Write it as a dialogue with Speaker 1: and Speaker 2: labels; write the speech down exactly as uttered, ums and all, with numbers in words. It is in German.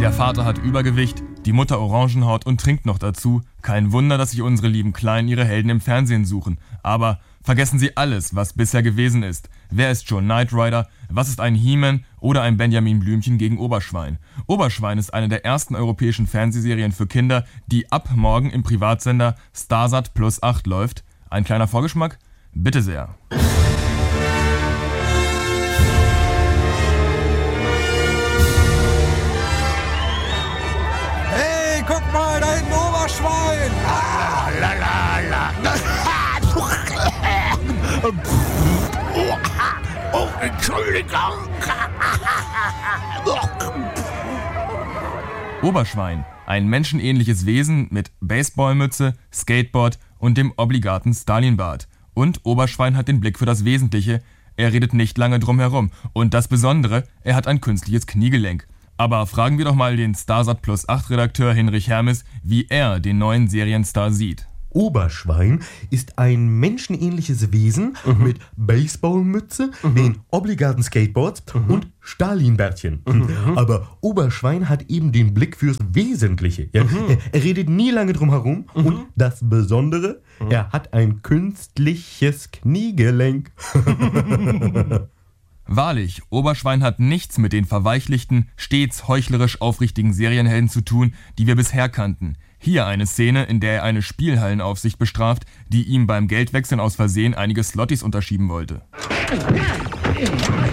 Speaker 1: Der Vater hat Übergewicht, die Mutter Orangenhaut und trinkt noch dazu. Kein Wunder, dass sich unsere lieben Kleinen ihre Helden im Fernsehen suchen. Aber vergessen Sie alles, was bisher gewesen ist. Wer ist Joe Knight Rider? Was ist ein He-Man oder ein Benjamin Blümchen gegen Oberschwein? Oberschwein ist eine der ersten europäischen Fernsehserien für Kinder, die ab morgen im Privatsender Starsat Plus acht läuft. Ein kleiner Vorgeschmack? Bitte sehr.
Speaker 2: Hey, guck mal, da hinten Oberschwein!
Speaker 3: Ah, la, la, la. Oh, Entschuldigung.
Speaker 1: Oberschwein, ein menschenähnliches Wesen mit Baseballmütze, Skateboard und dem obligaten Stalinbart. Und Oberschwein hat den Blick für das Wesentliche, er redet nicht lange drum herum. Und das Besondere, er hat ein künstliches Kniegelenk. Aber fragen wir doch mal den Starsat Plus acht Redakteur Hinrich Hermes, wie er den neuen Serienstar sieht.
Speaker 4: Oberschwein ist ein menschenähnliches Wesen mhm. mit Baseballmütze, mhm. den obligaten Skateboards mhm. und Stalinbärtchen. Mhm. Aber Oberschwein hat eben den Blick fürs Wesentliche. Ja? Mhm. Er, er redet nie lange drum herum mhm. und das Besondere, mhm. er hat ein künstliches Kniegelenk.
Speaker 1: Wahrlich, Oberschwein hat nichts mit den verweichlichten, stets heuchlerisch aufrichtigen Serienhelden zu tun, die wir bisher kannten. Hier eine Szene, in der er eine Spielhallenaufsicht bestraft, die ihm beim Geldwechseln aus Versehen einige Slotties unterschieben wollte.